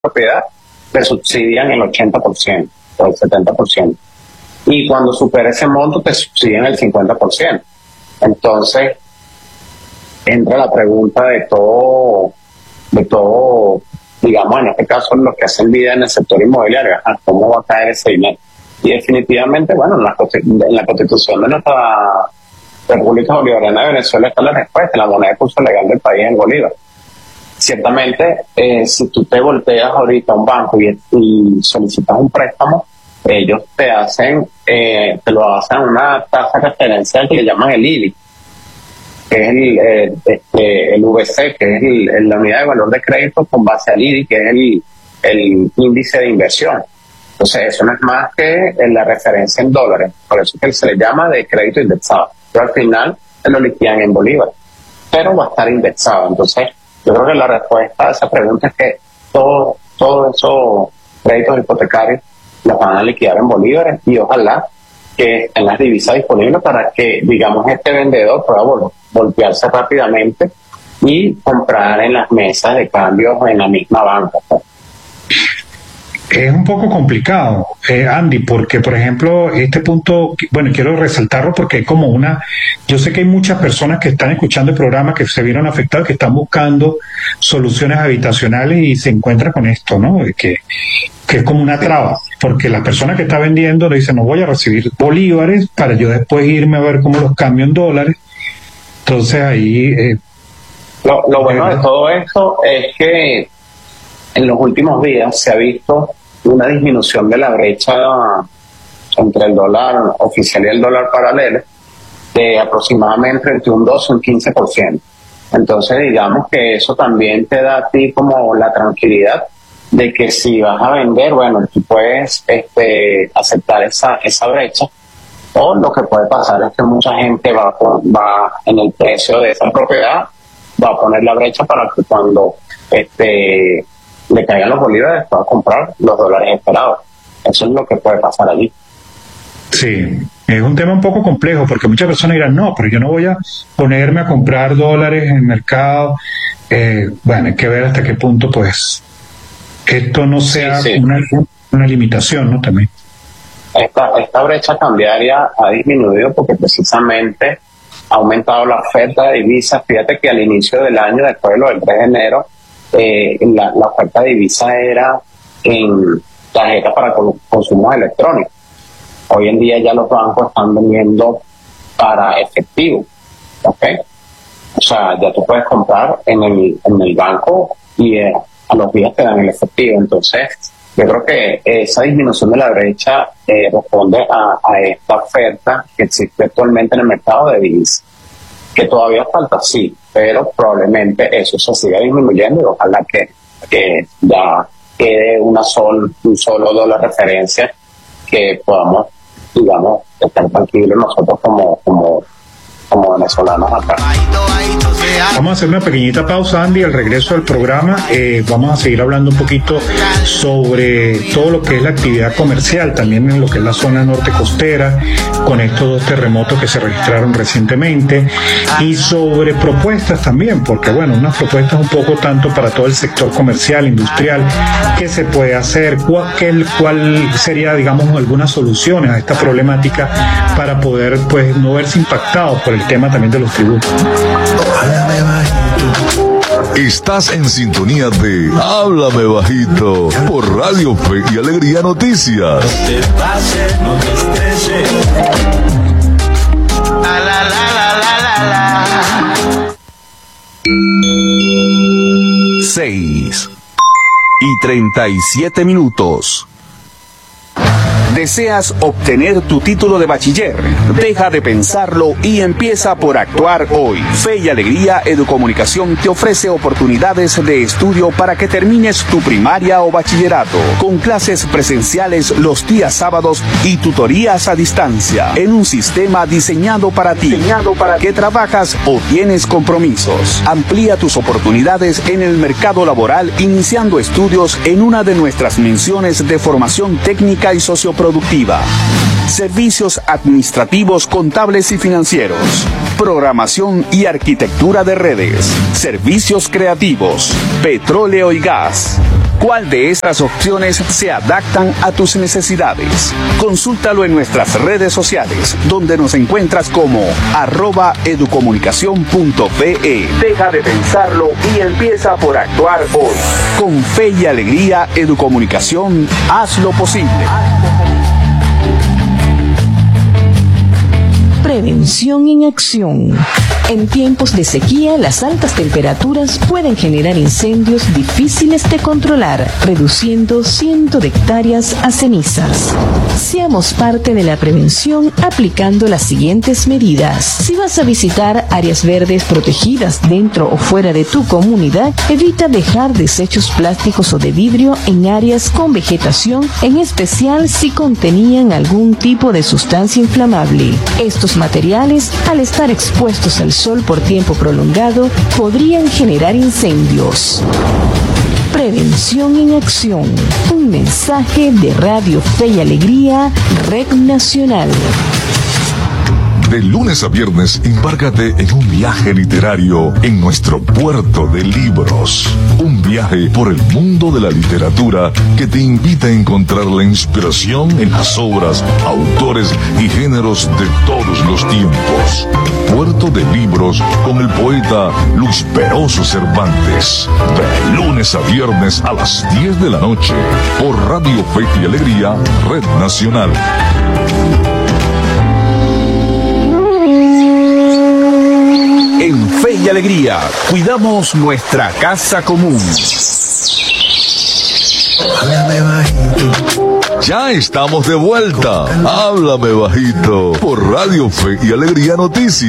propiedad, te subsidian el 80% o el 70%. Y cuando supera ese monto, te subsidian el 50%. Entonces, entra la pregunta de todo, digamos, en este caso, lo que hacen vida en el sector inmobiliario, ¿cómo va a caer ese dinero? Y definitivamente, bueno, en la Constitución de nuestra República Bolivariana de Venezuela está la respuesta, la moneda de curso legal del país es el bolívar. Ciertamente, si tú te volteas ahorita a un banco y solicitas un préstamo, ellos te lo hacen una tasa referencial que le llaman el IDI, que es el VC, que es la unidad de valor de crédito con base al IDI, que es el índice de inversión. Entonces, eso no es más que la referencia en dólares, por eso es que se le llama de crédito indexado. Pero al final se lo liquidan en bolívar, pero va a estar indexado. Entonces, yo creo que la respuesta a esa pregunta es que todos esos créditos hipotecarios los van a liquidar en bolívares y ojalá que estén las divisas disponibles para que, digamos, este vendedor pueda voltearse rápidamente y comprar en las mesas de cambio en la misma banca. Es un poco complicado, Andy, porque, por ejemplo, este punto, bueno, quiero resaltarlo porque es como yo sé que hay muchas personas que están escuchando el programa que se vieron afectadas, que están buscando soluciones habitacionales y se encuentran con esto, ¿no? Que es como una traba, porque la persona que está vendiendo le dice, no voy a recibir bolívares para yo después irme a ver cómo los cambio en dólares. Entonces ahí... Lo bueno de todo esto es que en los últimos días se ha visto una disminución de la brecha entre el dólar oficial y el dólar paralelo de aproximadamente entre un 12 y un 15%. Entonces, digamos que eso también te da a ti como la tranquilidad de que si vas a vender, bueno, tú puedes aceptar esa brecha, o lo que puede pasar es que mucha gente va en el precio de esa propiedad, va a poner la brecha para que cuando le caigan los bolívares pueda comprar los dólares esperados. Eso es lo que puede pasar allí. Sí, es un tema un poco complejo porque muchas personas dirán, no, pero yo no voy a ponerme a comprar dólares en el mercado. Bueno, hay que ver hasta qué punto pues esto no sea una limitación, ¿no? También. Esta brecha cambiaria ha disminuido porque precisamente ha aumentado la oferta de divisas. Fíjate que al inicio del año, después de lo del 3 de enero, la oferta de divisa era en tarjetas para consumos electrónicos. Hoy en día ya los bancos están vendiendo para efectivo, ¿ok? O sea, ya tú puedes comprar en el banco y a los días te dan el efectivo. Entonces, yo creo que esa disminución de la brecha responde a esta oferta que existe actualmente en el mercado de divisas, que todavía falta, sí, pero probablemente eso se siga disminuyendo y ojalá que ya quede un solo dólar referencia que podamos, digamos, estar tranquilos nosotros como venezolanos acá. Vamos a hacer una pequeñita pausa, Andy. Al regreso del programa vamos a seguir hablando un poquito sobre todo lo que es la actividad comercial, también en lo que es la zona norte costera, con estos 2 terremotos que se registraron recientemente, y sobre propuestas también, porque bueno, unas propuestas un poco tanto para todo el sector comercial, industrial, qué se puede hacer, cuál sería, digamos, algunas soluciones a esta problemática para poder pues no verse impactados por el tema también de los tributos. Estás en sintonía de Háblame Bajito por Radio Fe y Alegría Noticias. No te pases, no te estreses. La, la, la, la, la, la. 6:37. ¿Deseas obtener tu título de bachiller? Deja de pensarlo y empieza por actuar hoy. Fe y Alegría Educomunicación te ofrece oportunidades de estudio para que termines tu primaria o bachillerato, con clases presenciales los días sábados y tutorías a distancia, en un sistema diseñado para ti, que trabajas o tienes compromisos. Amplía tus oportunidades en el mercado laboral iniciando estudios en una de nuestras menciones de formación técnica y socioproductiva. Servicios administrativos, contables y financieros. Programación y arquitectura de redes. Servicios creativos. Petróleo y gas. ¿Cuál de estas opciones se adaptan a tus necesidades? Consúltalo en nuestras redes sociales, donde nos encuentras como @educomunicacion.pe. Deja de pensarlo y empieza por actuar hoy. Con fe y alegría, Educomunicación, haz lo posible. Prevención en acción. En tiempos de sequía, las altas temperaturas pueden generar incendios difíciles de controlar, reduciendo cientos de hectáreas a cenizas. Seamos parte de la prevención aplicando las siguientes medidas. Si vas a visitar áreas verdes protegidas dentro o fuera de tu comunidad, evita dejar desechos plásticos o de vidrio en áreas con vegetación, en especial si contenían algún tipo de sustancia inflamable. Estos materiales, al estar expuestos al sol por tiempo prolongado, podrían generar incendios. Prevención en acción. Un mensaje de Radio Fe y Alegría, Red Nacional. De lunes a viernes, embárcate en un viaje literario en nuestro puerto de libros. Un viaje por el mundo de la literatura que te invita a encontrar la inspiración en las obras, autores y géneros de todos los tiempos. Puerto de Libros con el poeta Luis Peroso Cervantes. De lunes a viernes a las 10 de la noche por Radio Fe y Alegría, Red Nacional. En Fe y Alegría, cuidamos nuestra casa común. Ya estamos de vuelta. Háblame bajito por Radio Fe y Alegría Noticias.